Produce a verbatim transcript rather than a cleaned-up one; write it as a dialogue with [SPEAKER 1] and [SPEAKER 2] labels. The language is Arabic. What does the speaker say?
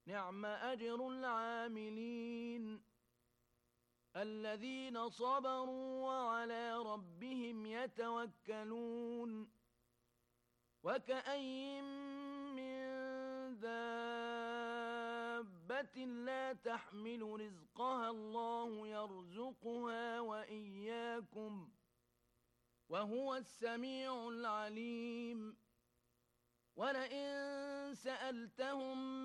[SPEAKER 1] نعم أجر العاملين الذين صبروا وعلى ربهم يتوكلون وكأين من دابة لا تحمل رزقها الله يرزقها وإياكم وهو السميع العليم ولئن سألتهم